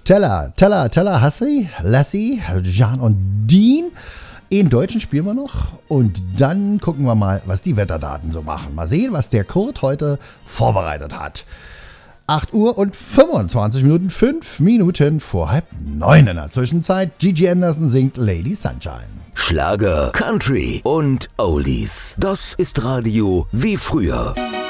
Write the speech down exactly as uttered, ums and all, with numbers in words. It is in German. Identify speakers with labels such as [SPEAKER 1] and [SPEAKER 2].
[SPEAKER 1] Teller, Teller, Teller, Hassi, Lassie, Jan und Dean. In Deutschen spielen wir noch und dann gucken wir mal, was die Wetterdaten so machen. Mal sehen, was der Kurt heute vorbereitet hat. acht Uhr und fünfundzwanzig Minuten, fünf Minuten vor halb neun in der Zwischenzeit. Gigi Anderson singt Lady Sunshine.
[SPEAKER 2] Schlager, Country und Oldies. Das ist Radio wie früher.